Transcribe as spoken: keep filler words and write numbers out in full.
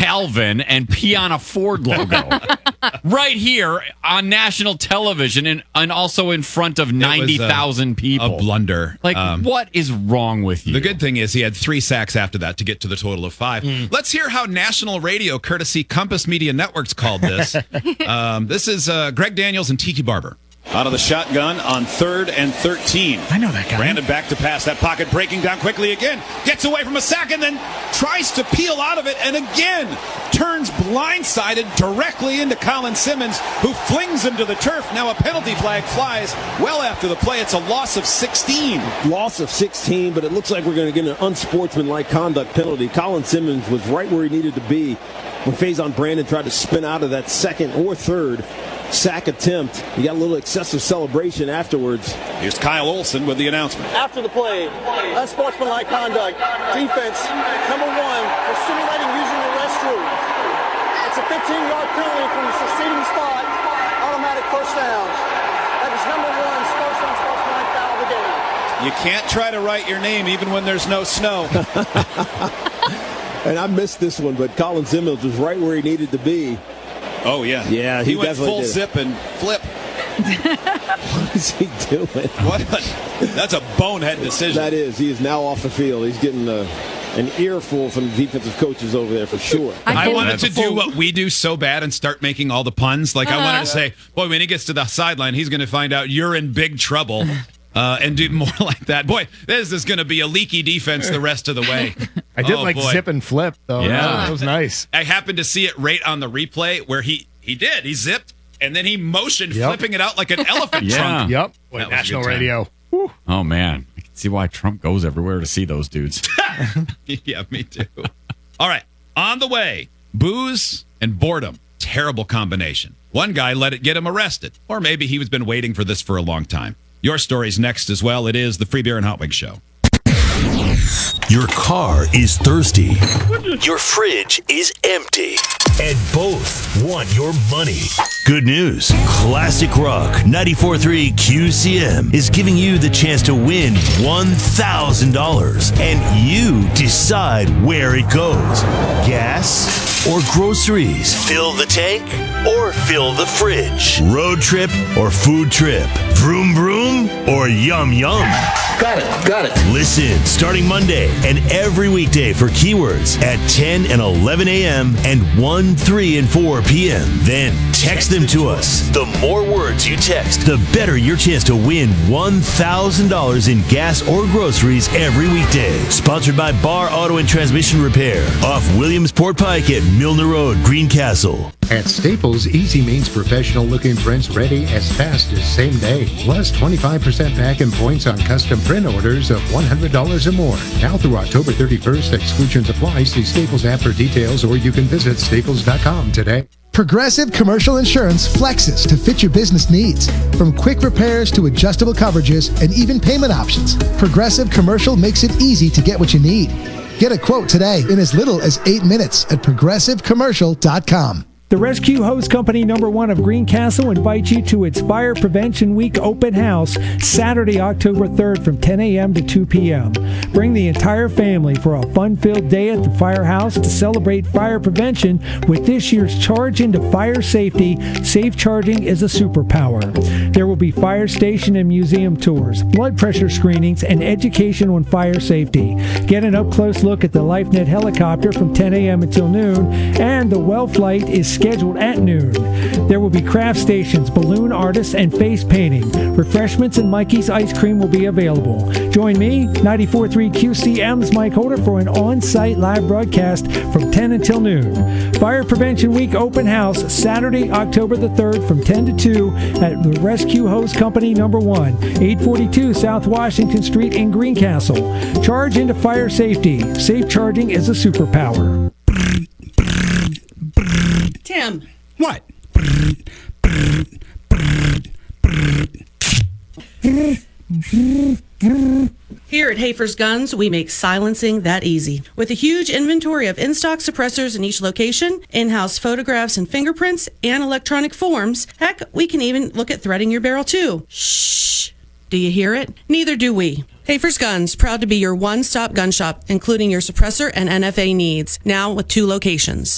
Calvin and pee on a Ford logo right here on national television and, and also in front of ninety thousand people. A blunder. Like, Um, what is wrong with you? The good thing is he had three sacks after that to get to the total of five. Mm. Let's hear how national radio, courtesy Compass Media Networks, called this. um, this is uh, Greg Daniels and Tiki Barber. Out of the shotgun on third and thirteen. I know that guy. Brandon back to pass. That pocket breaking down quickly again. Gets away from a sack and then tries to peel out of it and again turns blindsided directly into Colin Simmons, who flings him to the turf. Now a penalty flag flies well after the play. It's a loss of sixteen. Loss of sixteen, but it looks like we're going to get an unsportsmanlike conduct penalty. Colin Simmons was right where he needed to be when Faison Brandon tried to spin out of that second or third sack attempt. He got a little excessive celebration afterwards. Here's Kyle Olson with the announcement. After the play, unsportsmanlike conduct, defense, number one, for simulating using the restroom. It's a fifteen-yard penalty from the succeeding spot, automatic first down. That is number one, first unsportsmanlike foul of the game. You can't try to write your name even when there's no snow. And I missed this one, but Colin Simmons was right where he needed to be. Oh, yeah. Yeah, he, he went definitely full did. zip and flip. What is he doing? What? A, that's a bonehead decision. That is. He is now off the field. He's getting a, an earful from the defensive coaches over there for sure. I, I wanted to do what we do so bad and start making all the puns. Like, uh-huh. I wanted to say, boy, when he gets to the sideline, he's going to find out you're in big trouble. Uh, and do more like that. Boy, this is going to be a leaky defense the rest of the way. I did oh, like boy. zip and flip, though. Yeah. That was nice. I happened to see it right on the replay where he, he did. He zipped, and then he motioned, Yep. flipping it out like an elephant Yeah. trunk. Yep. Boy, That was a national good time. radio. Whew. Oh, man. I can see why Trump goes everywhere to see those dudes. Yeah, me too. All right, on the way, booze and boredom. Terrible combination. One guy let it get him arrested, or maybe he was been waiting for this for a long time. Your story's next as well. It is the Free Beer and Hot Wings Show. Your car is thirsty. Your fridge is empty. And both want your money. Good news. Classic Rock ninety-four point three Q C M is giving you the chance to win one thousand dollars. And you decide where it goes. Gas or groceries? Fill the tank or fill the fridge? Road trip or food trip? Vroom vroom or yum yum? Got it, got it. Listen starting Monday and every weekday for keywords at ten and eleven a.m. and one, three, and four p.m. Then text them to us. The more words you text, the better your chance to win one thousand dollars in gas or groceries every weekday. Sponsored by Bar Auto and Transmission Repair off Williamsport Pike at Milner Road, Greencastle. At Staples, easy means professional-looking prints ready as fast as same day. Plus twenty-five percent back in points on custom print orders of one hundred dollars or more. Now through October thirty-first, exclusions apply. See Staples app for details, or you can visit staples dot com today. Progressive Commercial Insurance flexes to fit your business needs. From quick repairs to adjustable coverages and even payment options, Progressive Commercial makes it easy to get what you need. Get a quote today in as little as eight minutes at progressive commercial dot com. The Rescue Hose Company number one of Greencastle invites you to its Fire Prevention Week open house Saturday, October third from ten a.m. to two p.m. Bring the entire family for a fun-filled day at the firehouse to celebrate fire prevention with this year's Charge into Fire Safety. Safe charging is a superpower. There will be fire station and museum tours, blood pressure screenings, and education on fire safety. Get an up-close look at the LifeNet helicopter from ten a.m. until noon, and the well flight is scheduled at noon. There will be craft stations, balloon artists, and face painting. Refreshments and Mikey's ice cream will be available. Join me, ninety-four point three Q C M's Mike Holder, for an on-site live broadcast from ten until noon. Fire Prevention Week open house Saturday, October the third from ten to two at the Rescue Hose Company number one, eight forty-two South Washington Street in Greencastle. Charge into fire safety. Safe charging is a superpower. Tim. What? Here at Hafer's Guns, we make silencing that easy. With a huge inventory of in-stock suppressors in each location, in-house photographs and fingerprints, and electronic forms, heck, we can even look at threading your barrel too. Shh. Do you hear it? Neither do we. Hafer's Guns, proud to be your one-stop gun shop, including your suppressor and N F A needs, now with two locations.